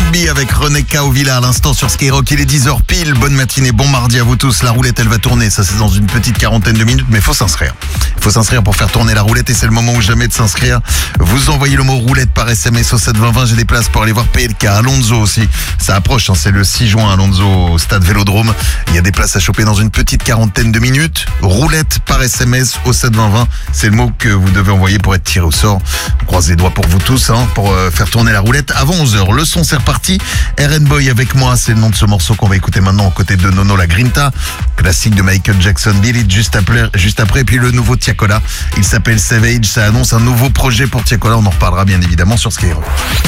rugby avec René Caovilla à l'instant sur Skyrock. Il est 10h pile. Bonne matinée, bon mardi à vous tous. La roulette, elle va tourner. Ça, c'est dans une petite quarantaine de minutes, mais il faut s'inscrire. Il faut s'inscrire pour faire tourner la roulette et c'est le moment ou jamais de s'inscrire. Vous envoyez le mot roulette par SMS au 72020. J'ai des places pour aller voir PLK. Alonso aussi. Ça approche, hein, c'est le 6 juin Alonso au stade Vélodrome. Il y a des places à choper dans une petite quarantaine de minutes. Roulette par SMS au 72020. C'est le mot que vous devez envoyer pour être tiré au sort. On croise les doigts pour vous tous, hein, pour faire tourner la roulette avant 11h. Le son, c'est reparti. RN Boy avec moi, c'est le nom de ce morceau qu'on va écouter maintenant aux côtés de Nono La Grinta. Classique de Michael Jackson, Beat It juste après. Et puis le nouveau Tiakola, il s'appelle Savage. Ça annonce un nouveau projet pour Tiakola. On en reparlera bien évidemment sur Skyrock.